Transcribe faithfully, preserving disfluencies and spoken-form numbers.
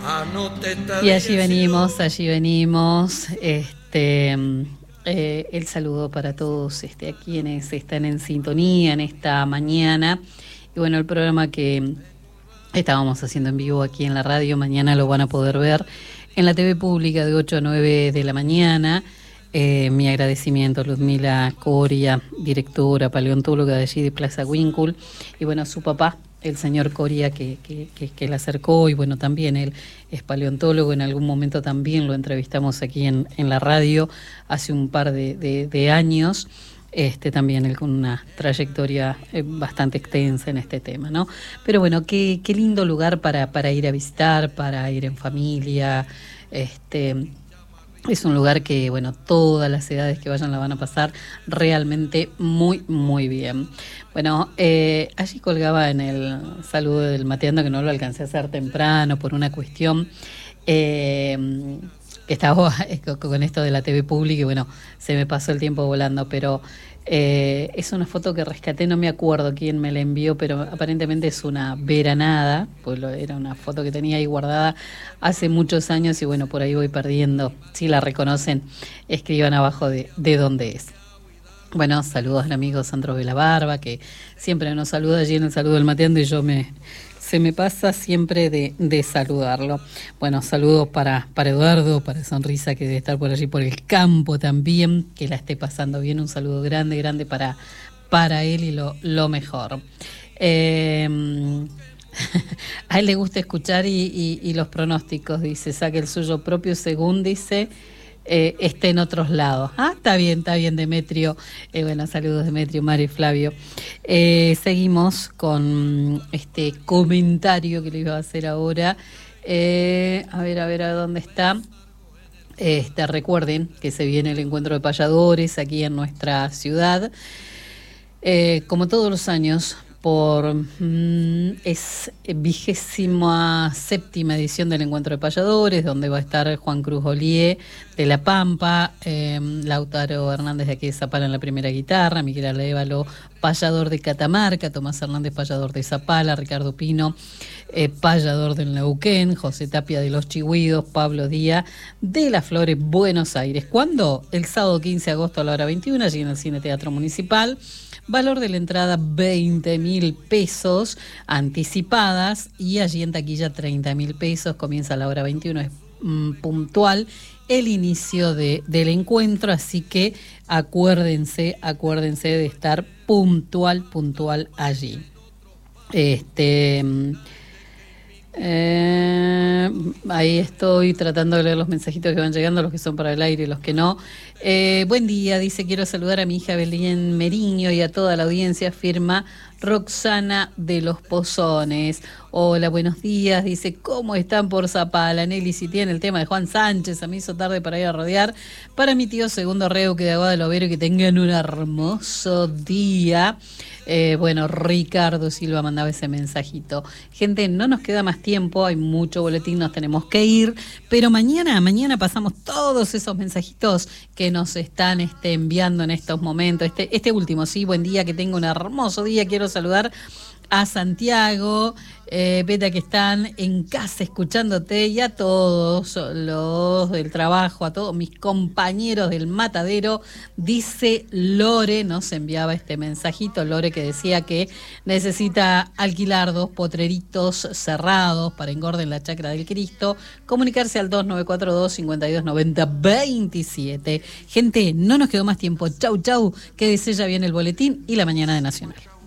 Y allí venimos, allí venimos, este, eh, el saludo para todos este, a quienes están en sintonía en esta mañana. Y bueno, el programa que estábamos haciendo en vivo aquí en la radio, mañana lo van a poder ver en la T V pública de ocho a nueve de la mañana. Eh, mi agradecimiento a Ludmila Coria, directora, paleontóloga de allí de Plaza Winkle, y bueno, a su papá, el señor Coria, que, que, que, que la acercó, y bueno, también él es paleontólogo, en algún momento también lo entrevistamos aquí en, en la radio, hace un par de, de, de años, este también él con una trayectoria eh, bastante extensa en este tema, ¿no? Pero bueno, qué, qué lindo lugar para, para ir a visitar, para ir en familia, este... Es un lugar que, bueno, todas las edades que vayan la van a pasar realmente muy, muy bien. Bueno, eh, allí colgaba en el saludo del Mateando, que no lo alcancé a hacer temprano por una cuestión eh, que estaba con esto de la T V pública y bueno, se me pasó el tiempo volando, pero eh, es una foto que rescaté, no me acuerdo quién me la envió, pero aparentemente es una veranada, pues lo, era una foto que tenía ahí guardada hace muchos años y bueno, por ahí voy perdiendo. Si la reconocen, escriban abajo de, de dónde es. Bueno, saludos al amigo Sandro Velabarba, que siempre nos saluda allí en el saludo del Mateando y yo me... se me pasa siempre de, de saludarlo. Bueno, saludos para, para Eduardo, para Sonrisa, que debe estar por allí por el campo también, que la esté pasando bien. Un saludo grande, grande para, para él y lo, lo mejor. Eh, a él le gusta escuchar y, y, y los pronósticos, dice, saque el suyo propio según dice... Eh, esté en otros lados. Ah, está bien, está bien, Demetrio. Eh, bueno, saludos, Demetrio, Mario y Flavio. Eh, seguimos con este comentario que le iba a hacer ahora. Eh, a ver, a ver, a dónde está. Este, recuerden que se viene el encuentro de payadores aquí en nuestra ciudad. Eh, como todos los años, por mm, es vigésima séptima edición del Encuentro de Payadores, donde va a estar Juan Cruz Olié de La Pampa, eh, Lautaro Hernández de aquí de Zapala en la primera guitarra, Miguel Alévalo, payador de Catamarca, Tomás Hernández, payador de Zapala, Ricardo Pino, eh, payador del Neuquén, José Tapia de Los Chigüidos, Pablo Díaz de Las Flores, Buenos Aires. ¿Cuándo? El sábado quince de agosto a la hora veintiuna, allí en el Cine Teatro Municipal. Valor de la entrada veinte mil pesos anticipadas y allí en taquilla treinta mil pesos. Comienza a la hora veintiuna, es mm, puntual el inicio de, del encuentro, así que acuérdense, acuérdense de estar puntual, puntual allí. Este... Eh, ahí estoy tratando de leer los mensajitos que van llegando, los que son para el aire y los que no. Eh, buen día, dice, quiero saludar a mi hija Belén Meriño y a toda la audiencia, firma Roxana de los Pozones. Hola, buenos días, dice, ¿cómo están por Zapala? Nelly, si tiene el tema de Juan Sánchez, a mí hizo tarde para ir a rodear. Para mi tío Segundo Reuque de Aguada del Overo, y que tengan un hermoso día. Eh, bueno, Ricardo Silva mandaba ese mensajito. Gente, no nos queda más tiempo, hay mucho boletín, nos tenemos que ir, pero mañana, mañana pasamos todos esos mensajitos que nos están este, enviando en estos momentos. Este, este último, sí, buen día, que tenga un hermoso día. Quiero saludar a Santiago, eh, Beta, que están en casa escuchándote, y a todos los del trabajo, a todos mis compañeros del matadero, dice Lore, nos enviaba este mensajito, Lore, que decía que necesita alquilar dos potreritos cerrados para engorde en la Chacra del Cristo, comunicarse al dos nueve cuatro dos, cinco dos nueve cero, veintisiete. Gente, no nos quedó más tiempo, chau chau, que desea ya viene el boletín y la mañana de Nacional.